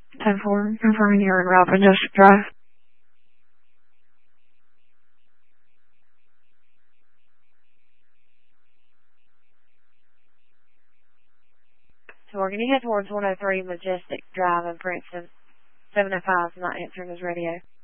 10-4, confirming you're in route Majestic Drive. So we're going to head towards 103 Majestic Drive in Princeton. 705 is not answering his radio.